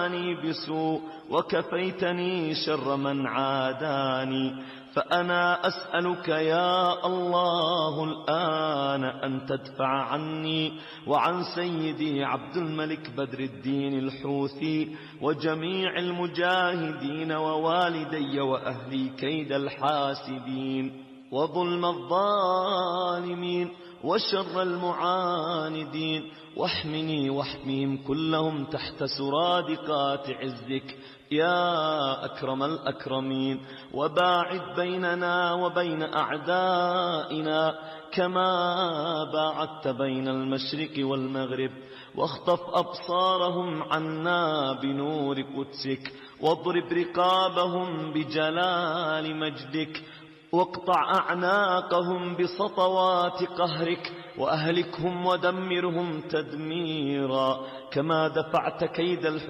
بسوء وكفيتني شر من عاداني. فأنا أسألك يا الله الآن أن تدفع عني وعن سيدي عبد الملك بدر الدين الحوثي وجميع المجاهدين ووالدي وأهلي كيد الحاسدين وظلم الظالمين وشر المعاندين، واحمني واحميهم كلهم تحت سرادقات عزك يا أكرم الأكرمين. وباعد بيننا وبين أعدائنا كما باعدت بين المشرق والمغرب، واخطف أبصارهم عنا بنور قدسك، واضرب رقابهم بجلال مجدك، واقطع أعناقهم بسطوات قهرك، وأهلكهم ودمرهم تدميرا كما دفعت كيد